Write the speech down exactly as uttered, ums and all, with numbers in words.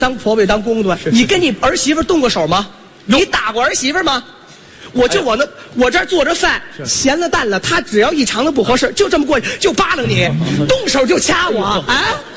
当婆婆也当公公的，你跟你儿媳妇动过手吗？你打过儿媳妇吗？我就我那、哎、我这儿做着饭，咸了淡了，他只要一尝的不合适，就这么过去就扒拉你，动手就掐我啊！